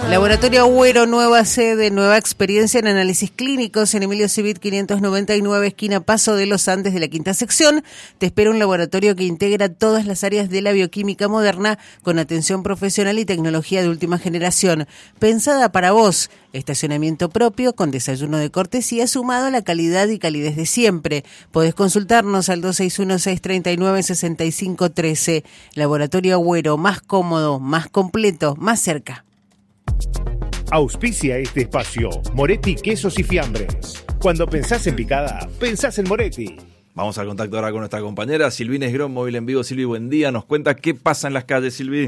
Laboratorio Agüero, nueva sede, nueva experiencia en análisis clínicos en Emilio Civit 599, esquina Paso de los Andes de la quinta sección. Te espera un laboratorio que integra todas las áreas de la bioquímica moderna con atención profesional y tecnología de última generación. Pensada para vos, estacionamiento propio con desayuno de cortesía sumado a la calidad y calidez de siempre. Podés consultarnos al 261-639-6513. Laboratorio Agüero, más cómodo, más completo, más cerca. Auspicia este espacio Moretti Quesos y Fiambres. Cuando pensás en picada, pensás en Moretti. Vamos al contacto ahora con nuestra compañera Silvina Esgrón, móvil en vivo. Silvi, buen día. Nos cuenta qué pasa en las calles, Silvi.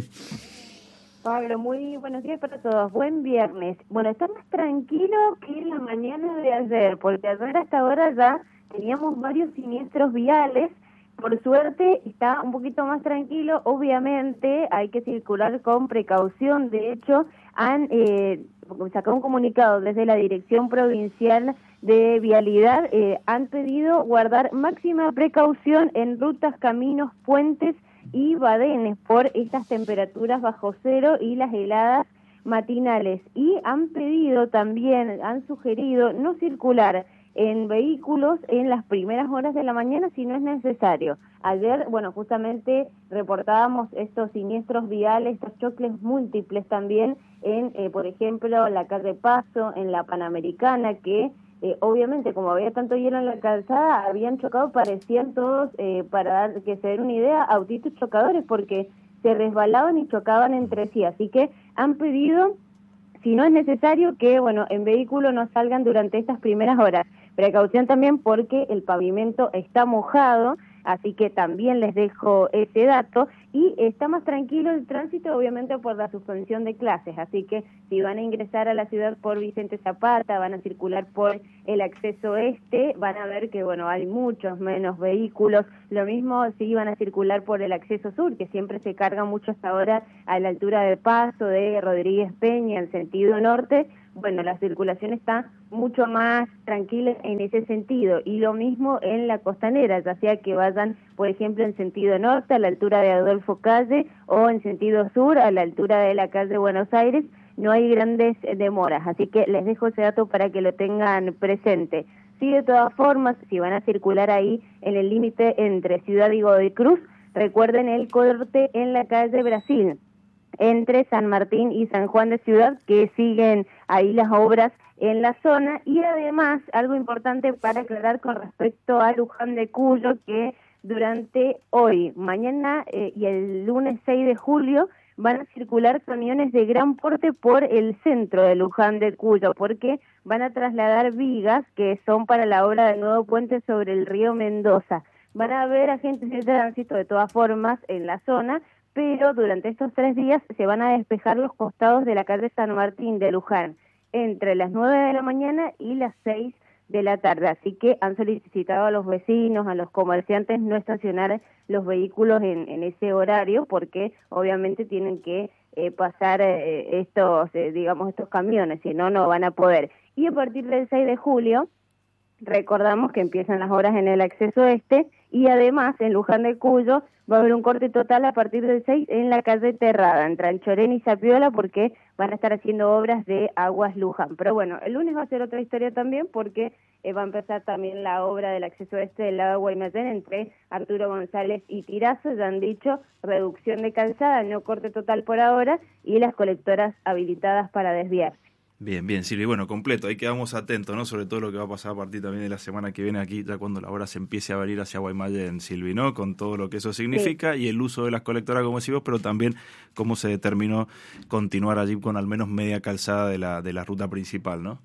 Pablo, muy buenos días para todos. Buen viernes. Bueno, está más tranquilo que en la mañana de ayer, porque ayer hasta ahora ya teníamos varios siniestros viales. Por suerte está un poquito más tranquilo. Obviamente hay que circular con precaución. De hecho, han sacado un comunicado desde la Dirección Provincial de Vialidad. Han pedido guardar máxima precaución en rutas, caminos, puentes y badenes por estas temperaturas bajo cero y las heladas matinales. Y han pedido también, han sugerido no circular en vehículos en las primeras horas de la mañana si no es necesario. Ayer, bueno, justamente reportábamos estos siniestros viales, estos choques múltiples también en, por ejemplo, la calle Paso, en la Panamericana, que obviamente como había tanto hielo en la calzada, habían chocado, parecían todos, para dar, que se den una idea, autitos chocadores, porque se resbalaban y chocaban entre sí. Así que han pedido, si no es necesario, que bueno, en vehículo no salgan durante estas primeras horas. Precaución también porque el pavimento está mojado, así que también les dejo ese dato. Y está más tranquilo el tránsito, obviamente por la suspensión de clases, así que si van a ingresar a la ciudad por Vicente Zapata, van a circular por el acceso este, van a ver que bueno, hay muchos menos vehículos. Lo mismo si van a circular por el acceso sur, que siempre se carga mucho hasta ahora a la altura del Paso de Rodríguez Peña en sentido norte. Bueno, la circulación está mucho más tranquila en ese sentido, y lo mismo en la costanera, ya sea que vayan, por ejemplo, en sentido norte a la altura de Adolfo Calle o en sentido sur a la altura de la calle Buenos Aires, no hay grandes demoras, así que les dejo ese dato para que lo tengan presente. Sí, de todas formas, si van a circular ahí en el límite entre Ciudad y Godoy Cruz, recuerden el corte en la calle Brasil, entre San Martín y San Juan de Ciudad, que siguen ahí las obras en la zona. Y además, algo importante para aclarar con respecto a Luján de Cuyo, que durante hoy, mañana y el lunes 6 de julio van a circular camiones de gran porte por el centro de Luján de Cuyo, porque van a trasladar vigas que son para la obra del nuevo puente sobre el río Mendoza. Van a haber agentes de tránsito de todas formas en la zona, pero durante estos 3 días se van a despejar los costados de la calle San Martín de Luján entre las 9 de la mañana y las 6 de la tarde. Así que han solicitado a los vecinos, a los comerciantes, no estacionar los vehículos en ese horario, porque obviamente tienen que pasar estos camiones, si no, no van a poder. Y a partir del 6 de julio, recordamos que empiezan las obras en el acceso este, y además en Luján de Cuyo va a haber un corte total a partir del 6 en la calle Terrada, entre Anchorén y Zapiola, porque van a estar haciendo obras de Aguas Luján. Pero bueno, el lunes va a ser otra historia también, porque va a empezar también la obra del acceso este del lago Guaymallén entre Arturo González y Tirazo. Ya han dicho reducción de calzada, no corte total por ahora, y las colectoras habilitadas para desviarse. Bien, bien, Silvi. Bueno, completo, ahí quedamos atentos, ¿no? Sobre todo lo que va a pasar a partir también de la semana que viene aquí, ya cuando la obra se empiece a abrir hacia Guaymallén, Silvi, ¿no? Con todo lo que eso significa, sí. Y el uso de las colectoras, como decimos, pero también cómo se determinó continuar allí con al menos media calzada de la ruta principal, ¿no?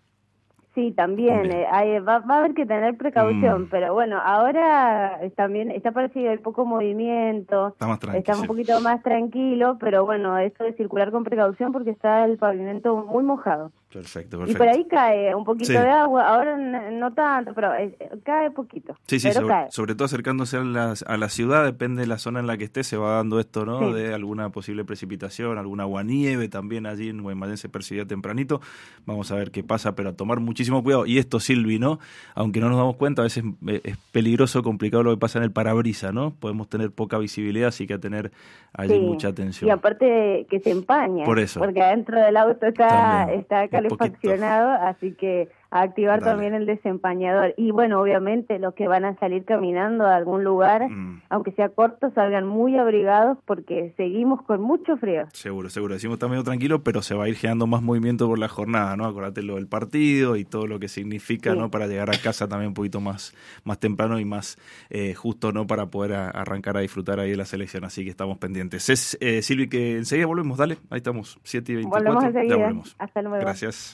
Sí, también, va a haber que tener precaución, pero bueno, ahora también está parecido, hay poco movimiento, está un poquito más tranquilo, pero bueno, esto de circular con precaución porque está el pavimento muy mojado. Perfecto. Y por ahí cae un poquito de agua, ahora no tanto, pero cae poquito. Sí, sobre todo acercándose a la ciudad, depende de la zona en la que esté, se va dando esto, ¿no? Sí. De alguna posible precipitación, alguna aguanieve también allí en Guaymallén se percibía tempranito. Vamos a ver qué pasa, pero a tomar muchísimo cuidado. Y esto, Silvi, ¿no? Aunque no nos damos cuenta, a veces es peligroso, complicado lo que pasa en el parabrisa, ¿no? Podemos tener poca visibilidad, así que a tener allí mucha atención. Y aparte que se empaña, por eso. Porque adentro del auto está calefaccionado, así que a activar también el desempañador. Y bueno, obviamente los que van a salir caminando a algún lugar, aunque sea corto, salgan muy abrigados porque seguimos con mucho frío. Seguro. Decimos también tranquilo, pero se va a ir generando más movimiento por la jornada, ¿no? Acordate lo del partido y todo lo que significa, ¿no? Para llegar a casa también un poquito más temprano y más justo, ¿no? Para poder arrancar a disfrutar ahí de la selección. Así que estamos pendientes. Silvi, que enseguida volvemos, dale. Ahí estamos, 7:24. Volvemos enseguida. Ya volvemos. Hasta luego. Gracias.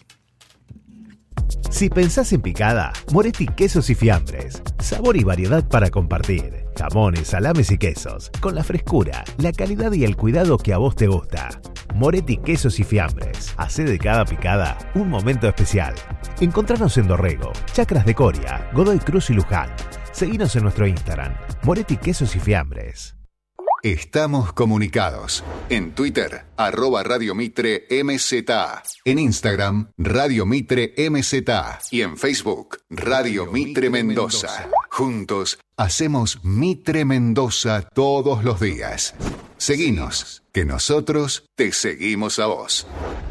Si pensás en picada, Moretti Quesos y Fiambres. Sabor y variedad para compartir. Jamones, salames y quesos. Con la frescura, la calidad y el cuidado que a vos te gusta. Moretti Quesos y Fiambres. Hacé de cada picada un momento especial. Encontranos en Dorrego, Chacras de Coria, Godoy Cruz y Luján. Seguinos en nuestro Instagram, Moretti Quesos y Fiambres. Estamos comunicados. En Twitter, @Radio Mitre MZA. En Instagram, Radio Mitre MZA. Y en Facebook, Radio Mitre Mendoza. Juntos, hacemos Mitre Mendoza todos los días. Seguinos, que nosotros te seguimos a vos.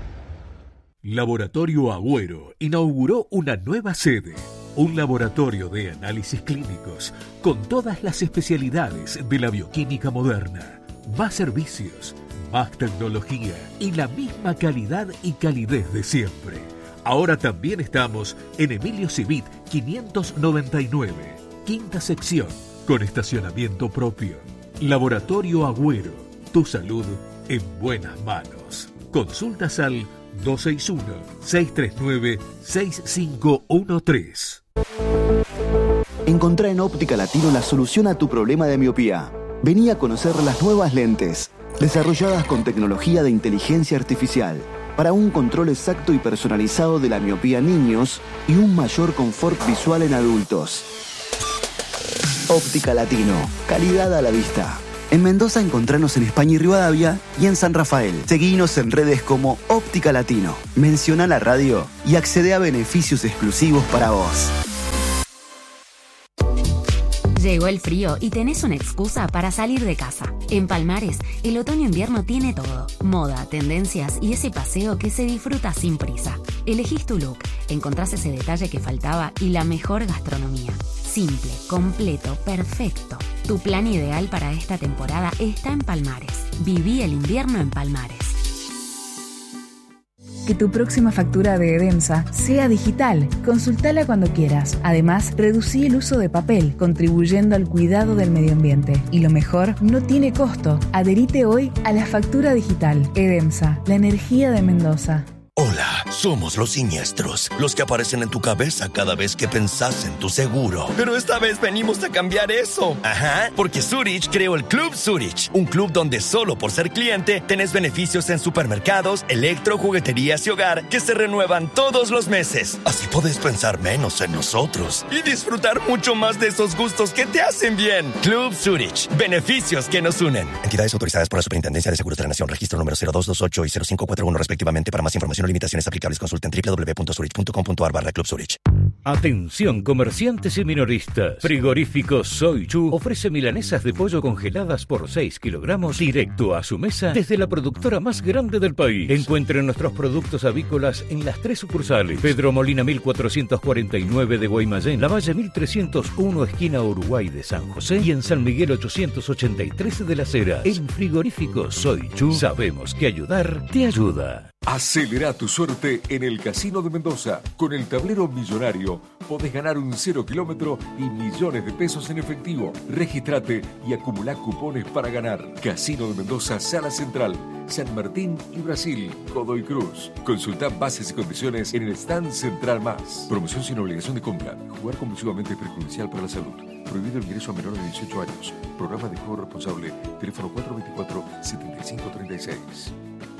Laboratorio Agüero inauguró una nueva sede. Un laboratorio de análisis clínicos con todas las especialidades de la bioquímica moderna. Más servicios, más tecnología y la misma calidad y calidez de siempre. Ahora también estamos en Emilio Civit 599, quinta sección, con estacionamiento propio. Laboratorio Agüero, tu salud en buenas manos. Consultas al 261-639-6513. Encontrá en Óptica Latino la solución a tu problema de miopía. Vení a conocer las nuevas lentes, desarrolladas con tecnología de inteligencia artificial, para un control exacto y personalizado de la miopía en niños y un mayor confort visual en adultos. Óptica Latino, calidad a la vista. En Mendoza encontranos en España y Rivadavia y en San Rafael. Seguinos en redes como Óptica Latino. Menciona la radio y accede a beneficios exclusivos para vos. Llegó el frío y tenés una excusa para salir de casa. En Palmares, el otoño-invierno tiene todo. Moda, tendencias y ese paseo que se disfruta sin prisa. Elegís tu look, encontrás ese detalle que faltaba y la mejor gastronomía. Simple, completo, perfecto. Tu plan ideal para esta temporada está en Palmares. Viví el invierno en Palmares. Que tu próxima factura de Edemsa sea digital. Consultala cuando quieras. Además, reducí el uso de papel, contribuyendo al cuidado del medio ambiente. Y lo mejor, no tiene costo. Adherite hoy a la factura digital. Edemsa, la energía de Mendoza. Hola, somos los siniestros, los que aparecen en tu cabeza cada vez que pensás en tu seguro. Pero esta vez venimos a cambiar eso. Ajá, porque Zurich creó el Club Zurich, un club donde solo por ser cliente tenés beneficios en supermercados, electro, jugueterías y hogar que se renuevan todos los meses. Así podés pensar menos en nosotros y disfrutar mucho más de esos gustos que te hacen bien. Club Zurich, beneficios que nos unen. Entidades autorizadas por la Superintendencia de Seguros de la Nación, registro número 0228 y 0541 respectivamente. Para más información, limitaciones aplicables, consulten www.zurich.com.ar/Club Zurich. Atención comerciantes y minoristas. Frigorífico Soy Chu ofrece milanesas de pollo congeladas por 6 kilogramos directo a su mesa desde la productora más grande del país. Encuentren nuestros productos avícolas en las 3 sucursales: Pedro Molina 1449 de Guaymallén, Lavalle 1301 esquina Uruguay de San José y en San Miguel 883 de Las Heras. En Frigorífico Soy Chu sabemos que ayudar te ayuda. Acelera tu suerte en el Casino de Mendoza. Con el tablero millonario podés ganar un 0 kilómetro y millones de pesos en efectivo. Regístrate y acumulá cupones para ganar. Casino de Mendoza, Sala Central, San Martín y Brasil, Godoy Cruz. Consulta bases y condiciones en el stand Central Más. Promoción sin obligación de compra. Jugar compulsivamente es perjudicial para la salud. Prohibido el ingreso a menores de 18 años. Programa de juego responsable. Teléfono 424-7536.